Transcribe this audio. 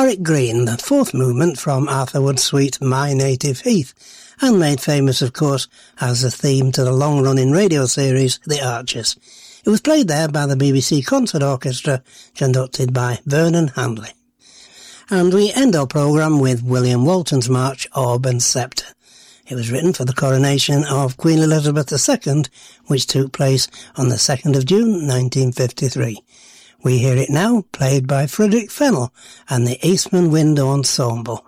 Eric Green, the fourth movement from Arthur Wood's suite My Native Heath, and made famous, of course, as the theme to the long-running radio series The Archers. It was played there by the BBC Concert Orchestra, conducted by Vernon Handley. And we end our programme with William Walton's march, Orb and Sceptre. It was written for the coronation of Queen Elizabeth II, which took place on the 2nd of June 1953. We hear it now, played by Frederick Fennell and the Eastman Wind Ensemble.